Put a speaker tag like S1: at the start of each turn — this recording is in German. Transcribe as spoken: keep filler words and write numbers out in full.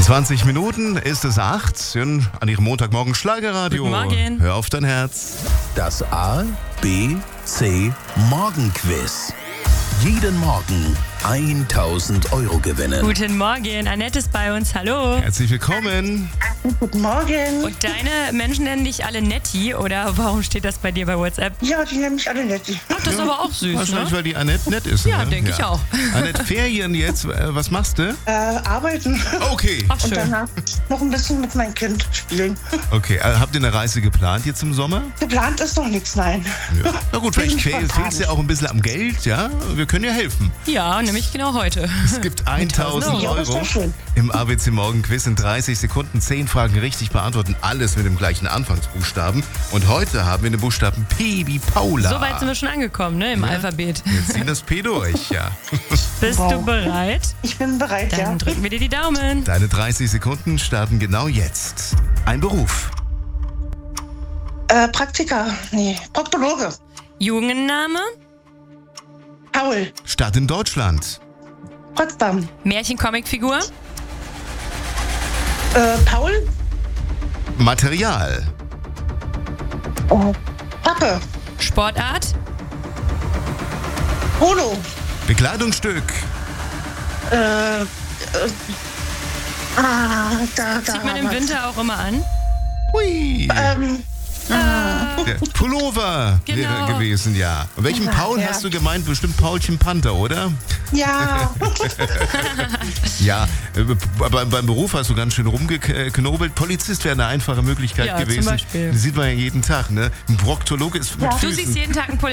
S1: zwanzig Minuten ist es acht. An Ihrem Montagmorgen Schlagerradio.
S2: Guten Morgen.
S1: Hör auf dein Herz.
S3: Das A, B, C Morgenquiz. Jeden Morgen tausend Euro gewinnen.
S2: Guten Morgen, Annette ist bei uns, hallo.
S1: Herzlich willkommen.
S4: Guten Morgen.
S2: Und deine Menschen nennen dich alle Netti, oder warum steht das bei dir bei WhatsApp?
S4: Ja, die nennen mich alle nett.
S2: Ach, das ist aber auch süß,
S1: Wahrscheinlich,
S2: ne?
S1: weil die Annette nett ist.
S2: Ja,
S1: ne?
S2: denke ich auch.
S1: Annette, Ferien jetzt, äh, was machst du?
S4: Äh, arbeiten
S1: Okay.
S2: Ach,
S4: und
S2: schön.
S4: danach noch ein bisschen mit meinem Kind spielen.
S1: Okay, äh, habt ihr eine Reise geplant jetzt im Sommer?
S4: Geplant ist noch nichts, nein.
S1: Ja. Na gut, vielleicht fehl,
S4: spontan.
S1: fehlt es ja auch ein bisschen am Geld, ja? Wir können ja helfen.
S2: Ja, nämlich genau heute.
S1: Es gibt tausend
S4: Ja, das ist
S1: Euro
S4: doch schön.
S1: im A B C Morgenquiz in dreißig Sekunden. zehn Fragen richtig beantworten, alles mit dem gleichen Anfangsbuchstaben. Und heute haben wir den Buchstaben P wie Paula.
S2: So weit sind wir schon angekommen, ne, im
S1: Ja.
S2: Alphabet.
S1: Wir ziehen das P durch, ja.
S2: Bist
S4: Wow.
S2: du bereit?
S4: Ich bin bereit,
S2: Dann
S4: ja.
S2: drücken wir dir die Daumen.
S1: Deine dreißig Sekunden starten genau jetzt. Ein Beruf,
S4: Äh, Praktika, nee, Proktologe.
S2: Jungenname,
S4: Paul,
S1: Stadt in Deutschland,
S4: Potsdam.
S2: Märchen-Comicfigur,
S4: Äh, Paul,
S1: Material,
S4: oh. Pappe,
S2: Sportart,
S4: Polo,
S1: Bekleidungsstück,
S4: äh, äh, ah, da, da.
S2: zieht man im
S4: was.
S2: Winter auch immer an.
S1: hui,
S4: Ähm,
S1: der Pullover
S2: Genau.
S1: wäre gewesen, ja. Und welchen
S4: Ja,
S1: Paul
S4: ja.
S1: hast du gemeint? Bestimmt Paulchen Panther, oder?
S4: ja.
S1: Ja, äh, aber beim Beruf hast du ganz schön rumgeknobelt. Polizist wäre eine einfache Möglichkeit
S2: Ja, zum
S1: gewesen.
S2: Beispiel.
S1: Das sieht man ja jeden Tag, ne? Ein Proktologe ist mit
S4: Ja.
S2: Du
S1: Füßen.
S2: siehst jeden Tag einen